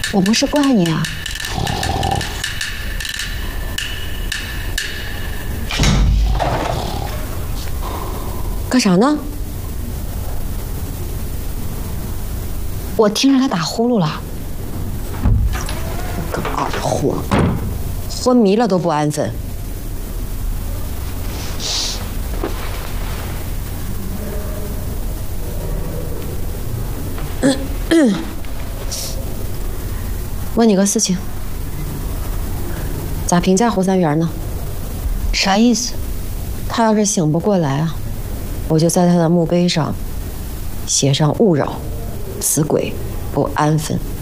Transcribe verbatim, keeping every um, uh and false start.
我不是怪你啊。干啥呢？ 我听着他打呼噜了。 个二货，昏迷了都不安分。嗯嗯。问你个事情，咋评价侯三元呢？ 啥意思？ 他要是醒不过来啊，我就在他的墓碑上写上勿扰，此鬼不安分。